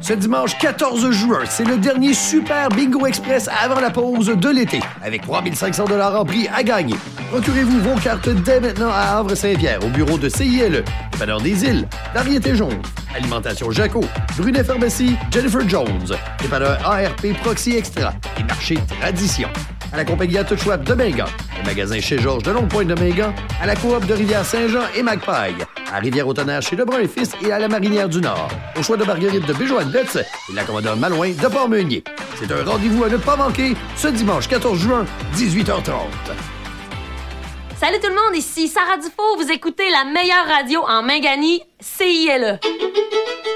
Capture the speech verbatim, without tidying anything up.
Ce dimanche quatorze juin, c'est le dernier Super Bingo Express avant la pause de l'été, avec trois mille cinq cents dollars en prix à gagner. Procurez-vous vos cartes dès maintenant à Havre-Saint-Pierre, au bureau de C I L E, Dépanneur des Îles, Variété Jaune, Alimentation Jaco, Brunet Pharmacie, Jennifer Jones, Dépanneur A R P Proxy Extra et Marché Tradition. À la compagnie à tout choix de Mingan, au magasin chez Georges de Longue-Pointe de Mingan, à la coop de Rivière-Saint-Jean et Magpie, à Rivière-au-Tonnerre chez Lebrun et Fils et à la Marinière du Nord, au choix de Marguerite de Béjoine-Betz et la commandeur Malouin de Port-Meunier. C'est un rendez-vous à ne pas manquer ce dimanche quatorze juin, dix-huit heures trente. Salut tout le monde, ici Sarah Dufault. Vous écoutez la meilleure radio en Mingani, C I L E.